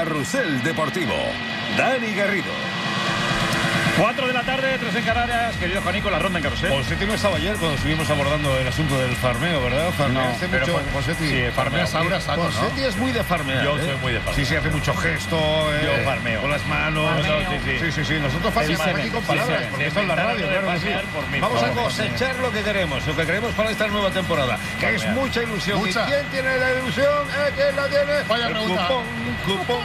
Carrusel Deportivo. Dani Garrido. 4 de la tarde, 3 en Canarias. Querido Juanico, la ronda en Carrusel. Posetti no estaba ayer cuando estuvimos abordando el asunto del farmeo, ¿verdad? Farmeo hace mucho. Posetti. Sí, farmeo ahora saco, Posetti es muy de farmear. Yo soy muy de farmeo. Sí, hace mucho gesto. Yo farmeo. Con las manos. Sí. Nosotros farmeamos aquí con palabras, porque esto es la radio, claro que sí. Vamos a cosechar lo que queremos para esta nueva temporada, que es mucha ilusión. Mucha. ¿Y quién tiene la ilusión? ¿Quién la tiene? Vaya pregunta. Cupón.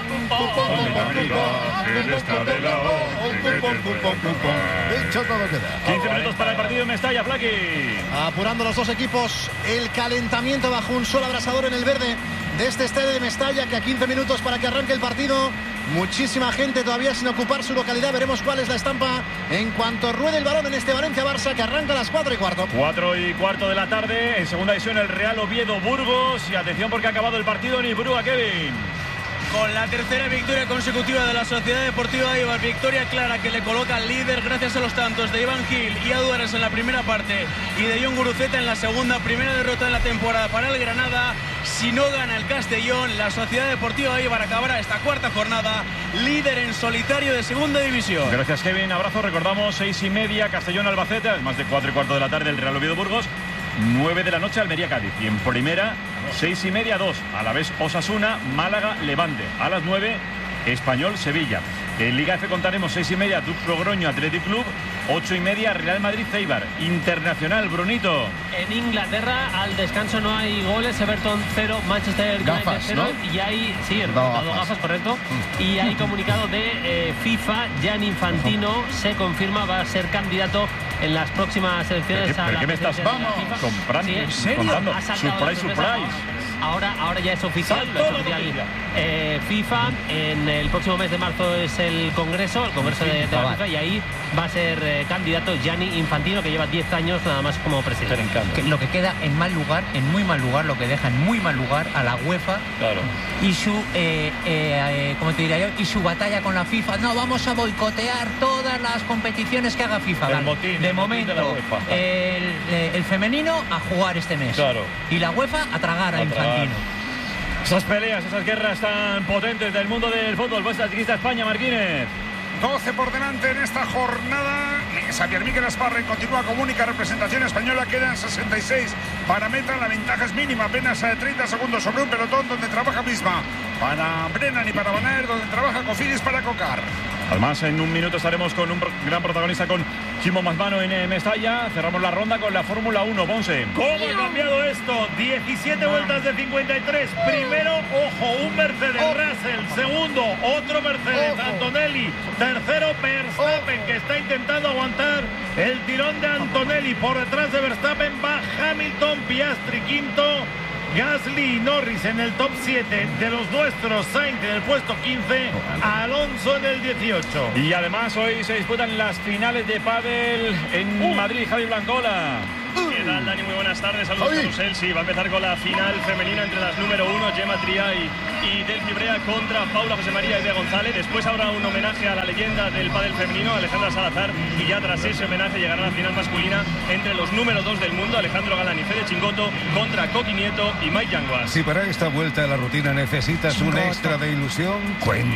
Dicho todo queda. 15 minutos para el partido en Mestalla, Flaqui. Apurando los dos equipos el calentamiento bajo un sol abrasador en el verde de este estadio de Mestalla, que a 15 minutos para que arranque el partido. Muchísima gente todavía sin ocupar su localidad. Veremos cuál es la estampa en cuanto ruede el balón en este Valencia-Barça, que arranca a las 4:15. 4:15 de la tarde. En segunda división el Real Oviedo-Burgos. Y atención porque ha acabado el partido en Ibrúa, Kevin. Con la tercera victoria consecutiva de la Sociedad Deportiva Eibar, victoria clara que le coloca al líder gracias a los tantos de Iván Gil y Aduares en la primera parte y de Jon Guruceta en la segunda. Primera derrota en la temporada para el Granada. Si no gana el Castellón, la Sociedad Deportiva Eibar acabará esta cuarta jornada líder en solitario de segunda división. Gracias, Kevin. Abrazo. Recordamos 6:30 Castellón-Albacete, además de 4:15 de la tarde el Real Oviedo-Burgos. 9 de la noche Almería-Cádiz. Y en primera, 6:30, 2. A la vez Osasuna, Málaga-Levante. A las 9, Español-Sevilla. En Liga F contaremos 6:30, Dux-Logroño Athletic Club. 8:30, Real Madrid-Eibar. Internacional, Brunito. En Inglaterra, al descanso no hay goles. Everton 0, Manchester United 0. ¿No? Y hay, sí, el resultado gafas, correcto. Y hay comunicado de FIFA. Gianni Infantino se confirma, va a ser candidato en las próximas elecciones. ¿Pero qué me estás comprando? Sí, ¿En serio? Contando. Surprise. Ahora ya es oficial, FIFA. En el próximo mes de marzo es el Congreso de la FIFA, y ahí va a ser candidato Gianni Infantino, que lleva 10 años nada más como presidente. Lo que queda en mal lugar, en muy mal lugar, lo que deja en muy mal lugar a la UEFA. Claro. Y su, ¿cómo te diría yo? Y su batalla con la FIFA. No, vamos a boicotear todas las competiciones que haga FIFA. De momento, el femenino a jugar este mes. Claro. Y la UEFA a tragar a Infantino. Esas peleas, esas guerras tan potentes del mundo del fútbol. Vuestra chiquista España, Martínez. 12 por delante en esta jornada. Xavier Miquel Asparre continúa como única representación española. Quedan 66 para meta. La ventaja es mínima, apenas 30 segundos sobre un pelotón donde trabaja Bisma para Brennan y para Van Aert, donde trabaja Cofidis para Cocar. Además, en un minuto estaremos con un gran protagonista, con Chimo Mazmano en Mestalla. Cerramos la ronda con la Fórmula 1, Ponce. ¿Cómo ha cambiado esto? 17 vueltas de 53. Primero, ojo, un Mercedes Russell. Segundo, otro Mercedes Antonelli. Tercero, Verstappen, que está intentando aguantar el tirón de Antonelli. Por detrás de Verstappen va Hamilton, Piastri quinto, Gasly y Norris en el top 7 de los nuestros, Sainz en el puesto 15, Alonso en el 18. Y además hoy se disputan las finales de pádel en Madrid. Javi Blancola. ¿Qué tal, Dani? Muy buenas tardes. Saludos, Carrusel. Sí, va a empezar con la final femenina entre las número 1, Gemma Triay y Delphi Brea, contra Paula José María y Bea González. Después habrá un homenaje a la leyenda del pádel femenino, Alejandra Salazar, y ya tras ese homenaje llegará la final masculina entre los número 2 del mundo, Alejandro Galán y Fede Chingoto, contra Coqui Nieto y Mike Yanguas. Si para esta vuelta a la rutina necesitas un extra de ilusión, cuenta